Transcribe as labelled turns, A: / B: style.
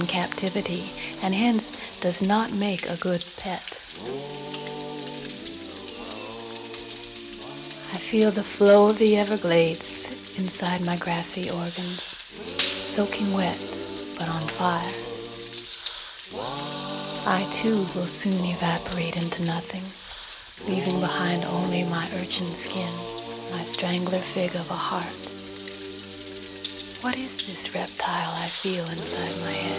A: in captivity, and hence does not make a good pet. I feel the flow of the Everglades inside my grassy organs, soaking wet but on fire. I too will soon evaporate into nothing, leaving behind only my urchin skin, my strangler fig of a heart. What is this reptile I feel inside my head?